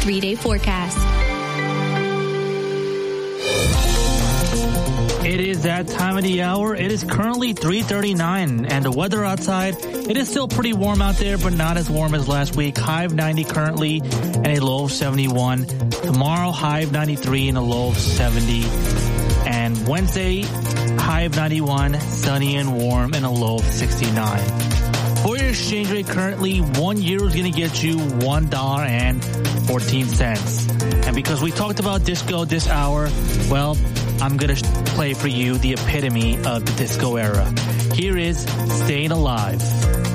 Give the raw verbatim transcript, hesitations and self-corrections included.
three-day forecast. It is that time of the hour. It is currently three thirty-nine, and the weather outside, it is still pretty warm out there, but not as warm as last week. High of ninety currently and a low of seventy-one. Tomorrow, high of ninety-three and a low of seventy. And Wednesday, high of ninety-one, sunny and warm, and a low of sixty-nine. For your exchange rate currently, one euro is going to get you one dollar and fourteen cents. And because we talked about disco this hour, well, I'm going to play for you the epitome of the disco era. Here is Staying Alive.